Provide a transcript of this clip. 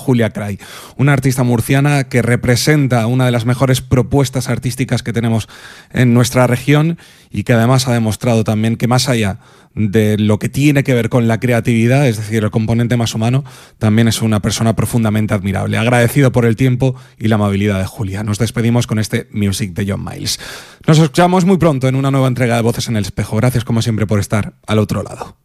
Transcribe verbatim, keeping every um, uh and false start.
Julia Cray, una artista murciana que representa una de las mejores propuestas artísticas que tenemos en nuestra región y que además ha demostrado también que más allá de lo que tiene que ver con la creatividad, es decir, el componente más humano, también es una persona profundamente admirable. Agradecido por el tiempo y la amabilidad de Julia. Nos despedimos con este Music de John Miles. Nos escuchamos muy pronto en una nueva entrega de Voces en el Espejo. Gracias como siempre por estar al otro lado.